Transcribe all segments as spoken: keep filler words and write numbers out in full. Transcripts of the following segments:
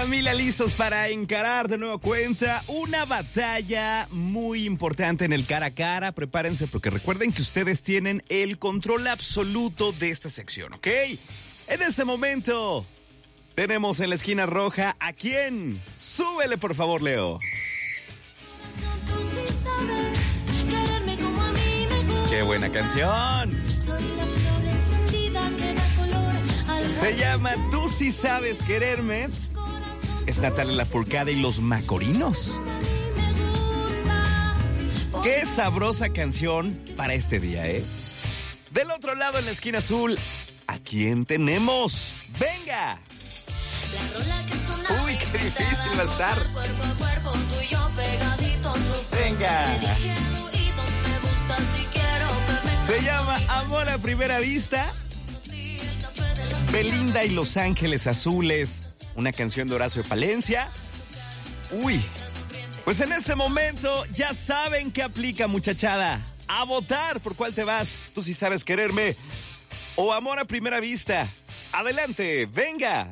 Familia, listos para encarar de nueva cuenta una batalla muy importante en el cara a cara. Prepárense porque recuerden que ustedes tienen el control absoluto de esta sección, ¿ok? En este momento tenemos en la esquina roja a quién. Súbele, por favor, Leo. ¡Qué buena canción! Se llama Tú sí sabes quererme. Es Natalia Lafourcade y los Macorinos. ¡Qué sabrosa canción para este día, eh! Del otro lado, en la esquina azul, ¿a quién tenemos? ¡Venga! ¡Uy, qué difícil va a estar! ¡Venga! Se llama Amor a Primera Vista. Belinda y Los Ángeles Azules, una canción de Horacio Palencia. Uy, pues en este momento ya saben qué aplica, muchachada. A votar, ¿por cuál te vas? Tú sí sabes quererme o Amor a Primera Vista. Adelante, venga.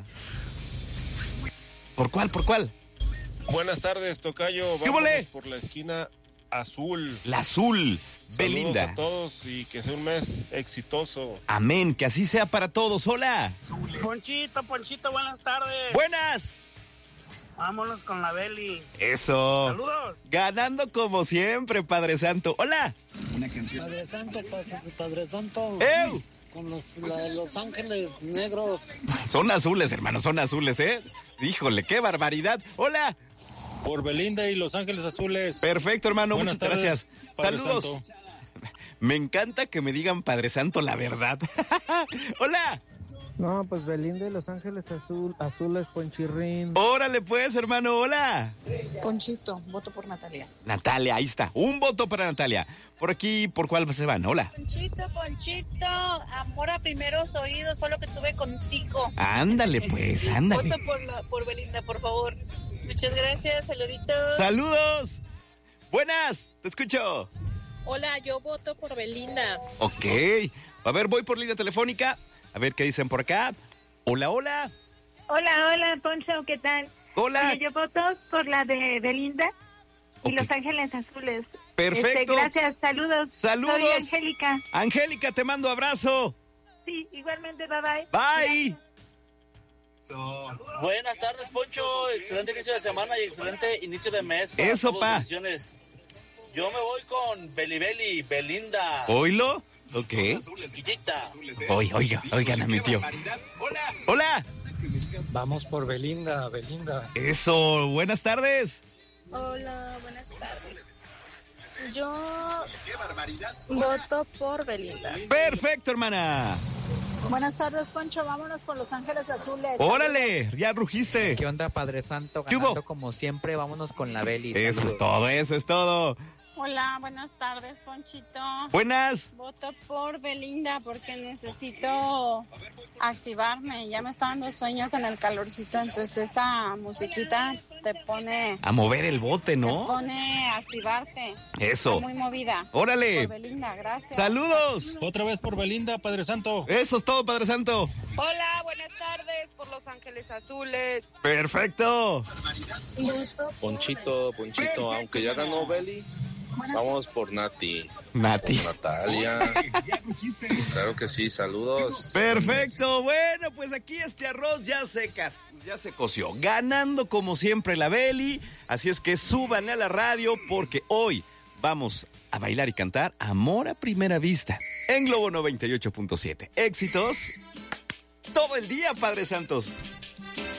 ¿Por cuál, por cuál? Buenas tardes, tocayo. ¿Qué volé? Por la esquina azul. La azul. Saludos Belinda. a todos y que sea un mes exitoso. Amén, que así sea para todos. Hola. Ponchito, Ponchito, buenas tardes. Buenas. Vámonos con la Beli. Eso. Saludos. Ganando como siempre, Padre Santo. Hola. Padre Santo, Padre, Padre Santo. ¡Ew! Con los, la, los ángeles negros. Son azules, hermano, son azules, ¿eh? Híjole, qué barbaridad. Hola. Por Belinda y Los Ángeles Azules. Perfecto, hermano, Buenas muchas tardes, gracias. Padre Saludos. Santo. Me encanta que me digan Padre Santo la verdad. Hola. No, pues Belinda y Los Ángeles Azul, Azules, Ponchirrín. Órale pues, hermano, hola. Ponchito, voto por Natalia. Natalia, ahí está. Un voto para Natalia. Por aquí, ¿por cuál se van? Hola. Ponchito, Ponchito, amor a primeros oídos, fue lo que tuve contigo. Ándale pues, ándale. Voto por, la, por Belinda, por favor. Muchas gracias, saluditos. Saludos. Buenas, te escucho. Hola, yo voto por Belinda. Ok. A ver, voy por línea telefónica. A ver qué dicen por acá. Hola, hola. Hola, hola, Poncho, ¿qué tal? Hola. Oye, yo voto por la de Belinda y Ok. Los Ángeles Azules. Perfecto. Este, gracias, saludos. Saludos. Soy Angélica. Angélica, te mando abrazo. Sí, igualmente, bye bye. Bye. Buenas tardes, Poncho. Excelente inicio de semana y excelente inicio de mes. Para Eso, todos. pa. Bendiciones. Yo me voy con Beli Beli, Belinda. ¿Oílo? Ok. Chiquillita. Oiga, oiga, oigan a mi tío. Hola. Vamos por Belinda, Belinda. Eso, buenas tardes. Hola, buenas tardes. Yo voto por Belinda. Perfecto, hermana. Buenas tardes, Poncho. Vámonos con Los Ángeles Azules. Órale, ya rugiste. ¿Qué onda, Padre Santo? ¿Qué Ganando hubo? como siempre, vámonos con la Beli. Eso es todo, eso es todo. Hola, buenas tardes, Ponchito. Buenas. Voto por Belinda porque necesito activarme. Ya me está dando sueño con el calorcito, entonces esa musiquita te pone, A mover el bote, te ¿no? pone a activarte. Eso. Está muy movida. Órale. Por Belinda, gracias. Saludos. Otra vez por Belinda, Padre Santo. Eso es todo, Padre Santo. Hola, buenas tardes por Los Ángeles Azules. Perfecto. Voto por Ponchito, Ponchito, aunque ya ganó Beli, vamos por Nati. Nati. Natalia. Pues claro que sí, saludos. Perfecto, bueno, pues aquí este arroz ya se, cas- ya se coció, ganando como siempre la Beli, así es que súbanle a la radio porque hoy vamos a bailar y cantar Amor a Primera Vista en Globo noventa y ocho punto siete. Éxitos todo el día, Padre Santos.